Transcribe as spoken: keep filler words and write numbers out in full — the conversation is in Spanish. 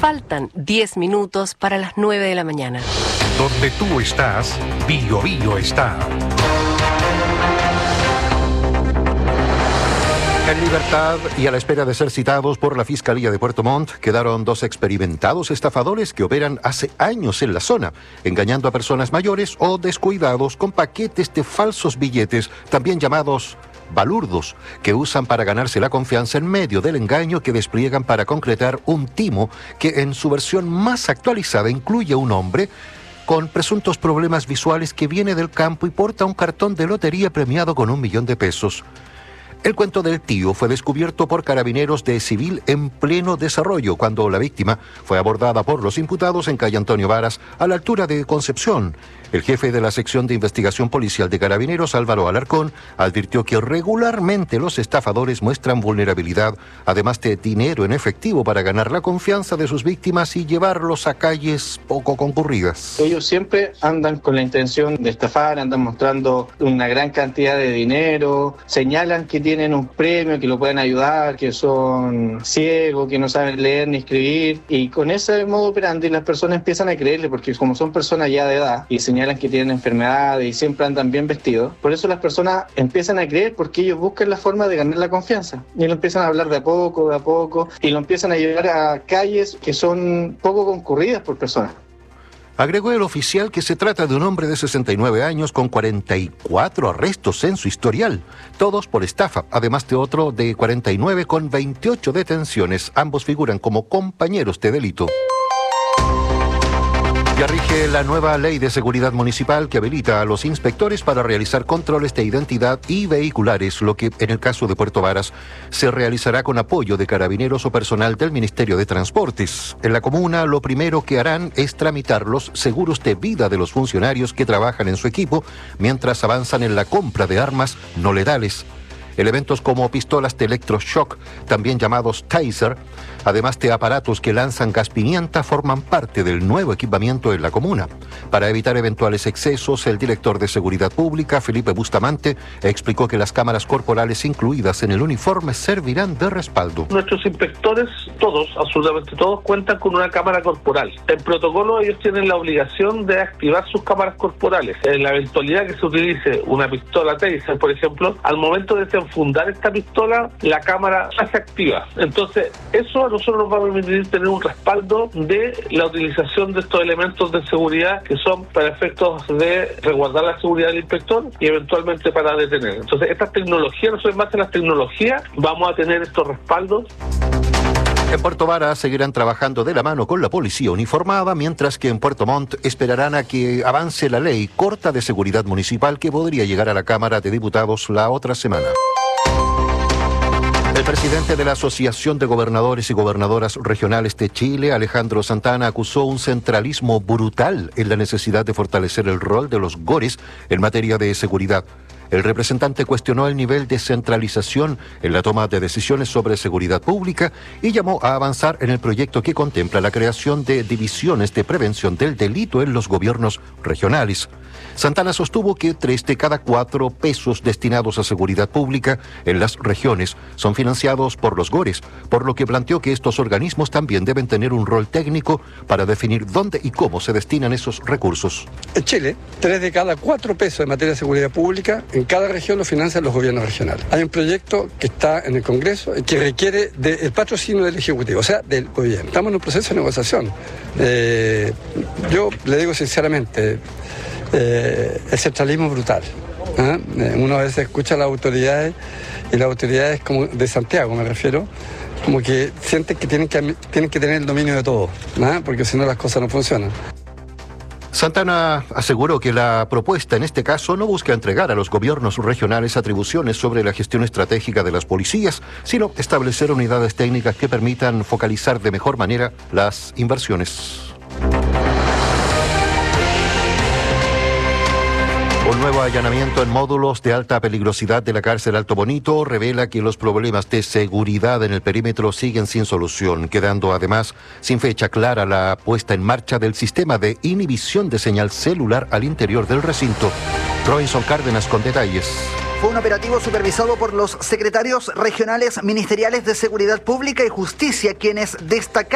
Faltan diez minutos para las nueve de la mañana. Donde tú estás, Bio Bio está. En libertad y a la espera de ser citados por la Fiscalía de Puerto Montt, quedaron dos experimentados estafadores que operan hace años en la zona, engañando a personas mayores o descuidados con paquetes de falsos billetes, también llamados balurdos, que usan para ganarse la confianza en medio del engaño que despliegan para concretar un timo que en su versión más actualizada incluye a un hombre con presuntos problemas visuales que viene del campo y porta un cartón de lotería premiado con un millón de pesos. El cuento del tío fue descubierto por carabineros de Civil en pleno desarrollo cuando la víctima fue abordada por los imputados en calle Antonio Varas, a la altura de Concepción. El jefe de la sección de investigación policial de Carabineros, Álvaro Alarcón, advirtió que regularmente los estafadores muestran vulnerabilidad, además de dinero en efectivo para ganar la confianza de sus víctimas y llevarlos a calles poco concurridas. Ellos siempre andan con la intención de estafar, andan mostrando una gran cantidad de dinero, señalan que tienen un premio, que lo pueden ayudar, que son ciegos, que no saben leer ni escribir, y con ese modo operandi las personas empiezan a creerle, porque como son personas ya de edad y señalan que tienen enfermedades y siempre andan bien vestidos, por eso las personas empiezan a creer, porque ellos buscan la forma de ganar la confianza y lo empiezan a hablar de a poco, de a poco, y lo empiezan a llevar a calles que son poco concurridas por personas. Agregó el oficial que se trata de un hombre de sesenta y nueve años con cuarenta y cuatro arrestos en su historial, todos por estafa, además de otro de cuarenta y nueve con veintiocho detenciones. Ambos figuran como compañeros de delito. Ya rige la nueva ley de seguridad municipal que habilita a los inspectores para realizar controles de identidad y vehiculares, lo que en el caso de Puerto Varas se realizará con apoyo de carabineros o personal del Ministerio de Transportes. En la comuna lo primero que harán es tramitar los seguros de vida de los funcionarios que trabajan en su equipo mientras avanzan en la compra de armas no letales. Elementos como pistolas de electroshock, también llamados taser, además de aparatos que lanzan gas pimienta, forman parte del nuevo equipamiento en la comuna. Para evitar eventuales excesos, el director de Seguridad Pública, Felipe Bustamante, explicó que las cámaras corporales incluidas en el uniforme servirán de respaldo. Nuestros inspectores, todos, absolutamente todos, cuentan con una cámara corporal. En protocolo ellos tienen la obligación de activar sus cámaras corporales. En la eventualidad que se utilice una pistola taser, por ejemplo, al momento de desenfundar esta pistola, la cámara ya se activa. Entonces, eso a nosotros nos va a permitir tener un respaldo de la utilización de estos elementos de seguridad que son para efectos de resguardar la seguridad del inspector y eventualmente para detener. Entonces, estas tecnologías, nosotros en base a las tecnologías, vamos a tener estos respaldos. En Puerto Varas seguirán trabajando de la mano con la policía uniformada, mientras que en Puerto Montt esperarán a que avance la ley corta de seguridad municipal que podría llegar a la Cámara de Diputados la otra semana. El presidente de la Asociación de Gobernadores y Gobernadoras Regionales de Chile, Alejandro Santana, acusó un centralismo brutal en la necesidad de fortalecer el rol de los GORES en materia de seguridad. El representante cuestionó el nivel de centralización en la toma de decisiones sobre seguridad pública y llamó a avanzar en el proyecto que contempla la creación de divisiones de prevención del delito en los gobiernos regionales. Santana sostuvo que tres de cada cuatro pesos destinados a seguridad pública en las regiones son financiados por los GORES, por lo que planteó que estos organismos también deben tener un rol técnico para definir dónde y cómo se destinan esos recursos. En Chile, tres de cada cuatro pesos en materia de seguridad pública en cada región lo financian los gobiernos regionales. Hay un proyecto que está en el Congreso y que requiere del patrocinio del Ejecutivo, o sea, del gobierno. Estamos en un proceso de negociación. Eh, yo le digo sinceramente, eh, el centralismo es brutal. ¿eh? Uno a veces escucha a las autoridades, y las autoridades como de Santiago me refiero, como que sienten que tienen que, tienen que tener el dominio de todo, ¿eh? porque si no las cosas no funcionan. Santana aseguró que la propuesta en este caso no busca entregar a los gobiernos regionales atribuciones sobre la gestión estratégica de las policías, sino establecer unidades técnicas que permitan focalizar de mejor manera las inversiones. Un nuevo allanamiento en módulos de alta peligrosidad de la cárcel Alto Bonito revela que los problemas de seguridad en el perímetro siguen sin solución, quedando además sin fecha clara la puesta en marcha del sistema de inhibición de señal celular al interior del recinto. Robinson Cárdenas con detalles. Fue un operativo supervisado por los secretarios regionales ministeriales de Seguridad Pública y Justicia, quienes destacaron